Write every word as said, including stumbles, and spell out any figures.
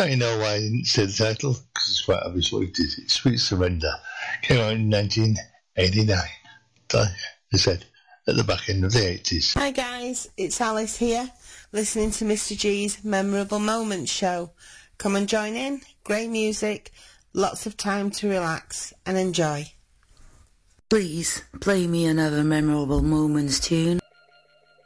Now you know why I didn't say the title, because it's quite obvious what it is. It's Sweet Surrender. Came out in nineteen eighty-nine. Like I said, at the back end of the eighties. Hi guys, it's Alice here, listening to Mister G's Memorable Moments show. Come and join in. Great music, lots of time to relax and enjoy. Please play me another Memorable Moments tune.